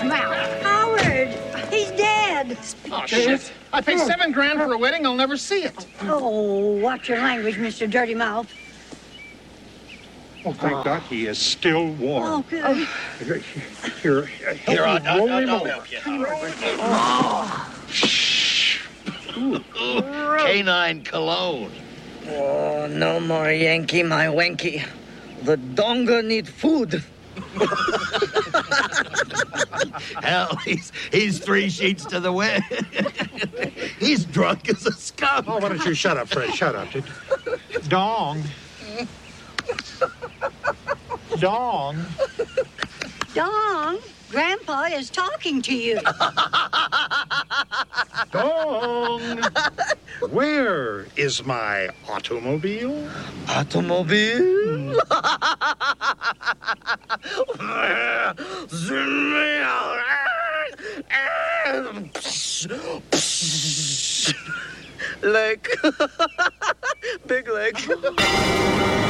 his mouth. Howard, he's dead. Oh, shit. I paid $7,000 for a wedding. I'll never see it. Oh, watch your language, Mr. Dirty Mouth. Oh, thank God he is still warm. Oh, good. Here, I'll help you. Canine cologne. Oh, no more Yankee, my wanky. The donga need food. Hell, he's 3 sheets to the wind. He's drunk as a skunk. Oh, why don't you shut up, Fred? Shut up. Dong. Dong. Dong, Grandpa is talking to you. Dong. Where is my automobile? Automobile? Leg. Big leg.